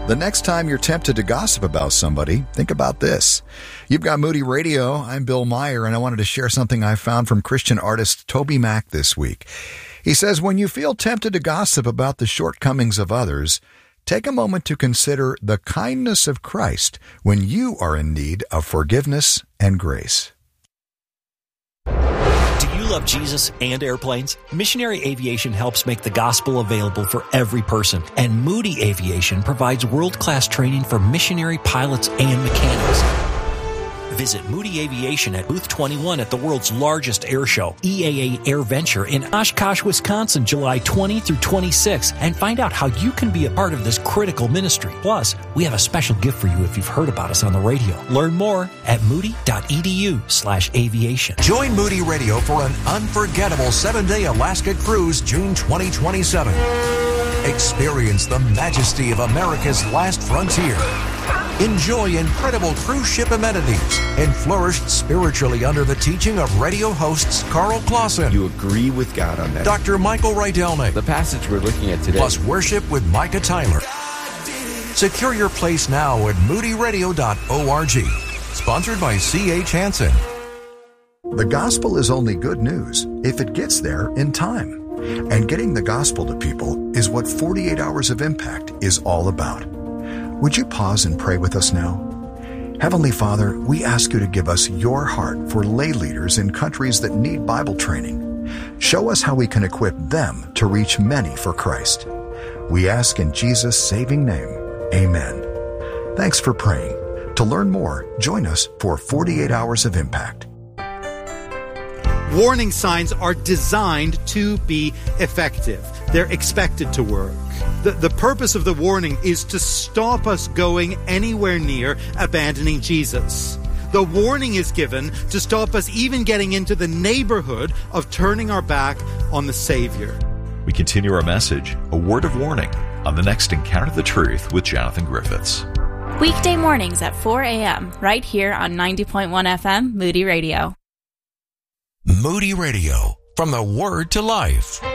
The next time you're tempted to gossip about somebody, think about this. You've got Moody Radio. I'm Bill Meyer, and I wanted to share something I found from Christian artist Toby Mac this week. He says, when you feel tempted to gossip about the shortcomings of others, take a moment to consider the kindness of Christ when you are in need of forgiveness and grace. Do you love Jesus and airplanes? Missionary Aviation helps make the gospel available for every person, and Moody Aviation provides world-class training for missionary pilots and mechanics. Visit Moody Aviation at Booth 21 at the world's largest air show, EAA AirVenture in Oshkosh, Wisconsin, July 20 through 26, and find out how you can be a part of this critical ministry. Plus, we have a special gift for you if you've heard about us on the radio. Learn more at moody.edu/aviation. Join Moody Radio for an unforgettable 7-day Alaska cruise, June 2027. Experience the majesty of America's last frontier. Enjoy incredible cruise ship amenities and flourish spiritually under the teaching of radio hosts Carl Clausen. You agree with God on that. Dr. Michael Rydelnik. The passage we're looking at today. Plus worship with Micah Tyler. Secure your place now at moodyradio.org. Sponsored by C.H. Hansen. The gospel is only good news if it gets there in time. And getting the gospel to people is what 48 Hours of Impact is all about. Would you pause and pray with us now? Heavenly Father, we ask you to give us your heart for lay leaders in countries that need Bible training. Show us how we can equip them to reach many for Christ. We ask in Jesus' saving name, amen. Thanks for praying. To learn more, join us for 48 Hours of Impact. Warning signs are designed to be effective. They're expected to work. The purpose of the warning is to stop us going anywhere near abandoning Jesus. The warning is given to stop us even getting into the neighborhood of turning our back on the Savior. We continue our message, A Word of Warning, on the next Encounter the Truth with Jonathan Griffiths. Weekday mornings at 4 a.m. right here on 90.1 FM Moody Radio. Moody Radio, from the Word to Life.